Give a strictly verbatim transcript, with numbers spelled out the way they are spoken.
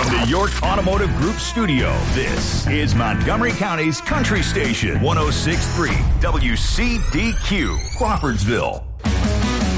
the York Automotive Group studio, this is Montgomery County's country station, one oh six point three W C D Q, Crawfordsville.